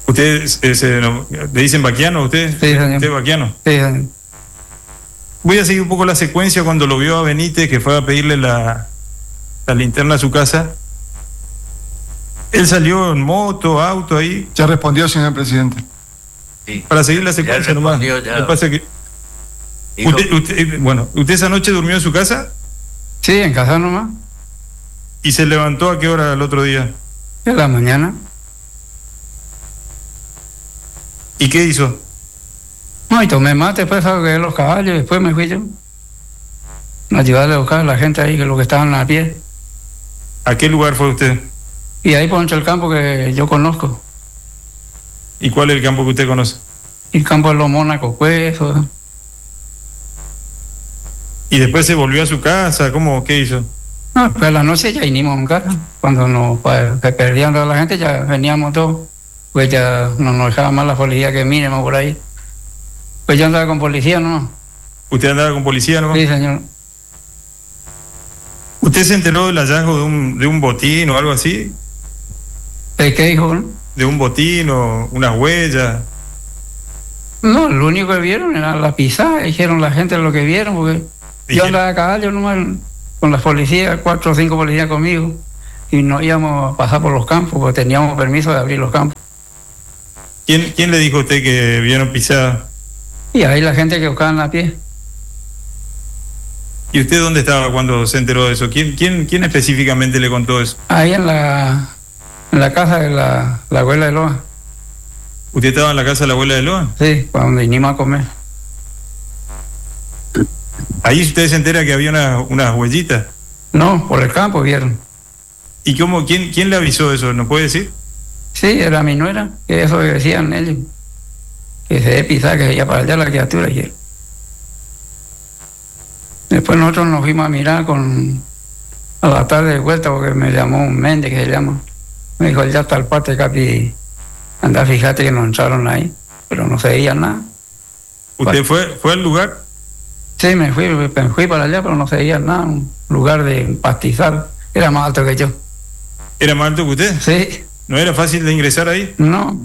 ¿Usted le dicen Baquiano? ¿Usted? Sí, señor. ¿Usted es Baquiano? Sí, señor. Voy a seguir un poco la secuencia cuando lo vio a Benítez, que fue a pedirle la linterna a su casa. Él salió en moto, auto ahí. Ya respondió, señor presidente. Sí. Para seguir la secuencia nomás. Ya. Lo que pasa es que Dijo, ¿usted esa noche durmió en su casa? Sí, en casa nomás. ¿Y se levantó a qué hora el otro día? En la mañana. ¿Y qué hizo? No, y tomé mate, después saqué los caballos, después me fui yo a ayudarle a buscar a la gente ahí, que los que estaban a pie. ¿A qué lugar fue usted? Y ahí por el campo que yo conozco. ¿Y cuál es el campo que usted conoce? El campo de los Mónacos, pues, eso. ¿Y después se volvió a su casa? ¿Cómo? ¿Qué hizo? No, pues a la noche ya vinimos en casa. Cuando se perdían toda la gente, ya veníamos todos. Pues ya no nos dejaba más la policía que mínimo por ahí. Pues yo andaba con policía, ¿no? ¿Usted andaba con policía, no? Sí, señor. ¿Usted se enteró del hallazgo de un botín o algo así? ¿De qué dijo? ¿De un botín o unas huellas? No, lo único que vieron era la pisada, dijeron la gente lo que vieron, porque yo andaba a caballo nomás con las policías, 4 o 5 policías conmigo, y no íbamos a pasar por los campos, porque teníamos permiso de abrir los campos. ¿Quién le dijo a usted que vieron pisada? Y ahí la gente que buscaban a pie. ¿Y usted dónde estaba cuando se enteró de eso? ¿Quién específicamente le contó eso? Ahí en la casa de la abuela de Loa. ¿Usted estaba en la casa de la abuela de Loa? Sí, cuando vinimos a comer. Ahí usted se entera que había unas huellitas. No, por el campo vieron. ¿Y quién le avisó eso? ¿No puede decir? Sí, era mi nuera, que eso que decían ellos. Que se debe pisar, que se iba para allá la criatura. Y después nosotros nos fuimos a mirar a la tarde de vuelta, porque me llamó un Méndez, que se llama. Me dijo, ya está el parte, Capi, anda, fíjate que nos entraron ahí, pero no se veía nada. ¿Usted fue al lugar? Sí, me fui para allá, pero no se veía nada, un lugar de pastizal. Era más alto que yo. ¿Era más alto que usted? Sí. ¿No era fácil de ingresar ahí? No.